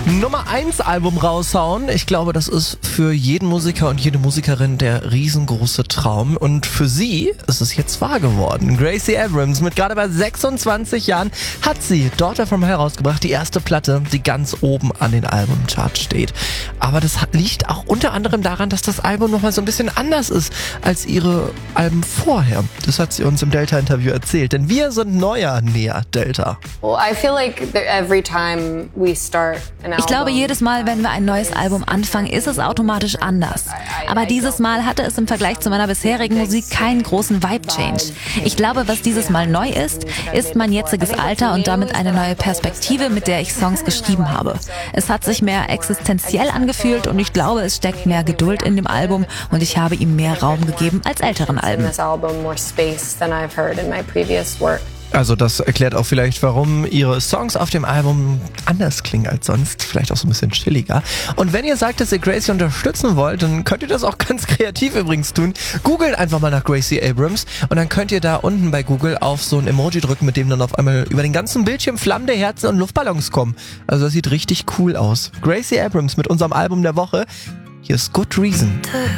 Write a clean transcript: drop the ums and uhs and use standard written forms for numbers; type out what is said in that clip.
Nummer 1 Album raushauen. Ich glaube, das ist für jeden Musiker und jede Musikerin der riesengroße Traum. Und für sie ist es jetzt wahr geworden. Gracie Abrams mit gerade bei 26 Jahren hat sie Daughter from Hell rausgebracht. Die erste Platte, die ganz oben an den Albumcharts steht. Aber das liegt auch unter anderem daran, dass das Album nochmal so ein bisschen anders ist als ihre Alben vorher. Das hat sie uns im Delta-Interview erzählt. Denn wir sind neuer näher Delta. Ich glaube, jedes Mal, wenn wir ein neues Album anfangen, ist es automatisch anders. Aber dieses Mal hatte es im Vergleich zu meiner bisherigen Musik keinen großen Vibe-Change. Ich glaube, was dieses Mal neu ist mein jetziges Alter und damit eine neue Perspektive, mit der ich Songs geschrieben habe. Es hat sich mehr existenziell angefühlt und ich glaube, es steckt mehr Geduld in dem Album und ich habe ihm mehr Raum gegeben als älteren Alben. Also das erklärt auch vielleicht, warum ihre Songs auf dem Album anders klingen als sonst. Vielleicht auch so ein bisschen chilliger. Und wenn ihr sagt, dass ihr Gracie unterstützen wollt, dann könnt ihr das auch ganz kreativ übrigens tun. Googelt einfach mal nach Gracie Abrams und dann könnt ihr da unten bei Google auf so ein Emoji drücken, mit dem dann auf einmal über den ganzen Bildschirm flammende Herzen und Luftballons kommen. Also das sieht richtig cool aus. Gracie Abrams mit unserem Album der Woche. Hier ist Good Reason.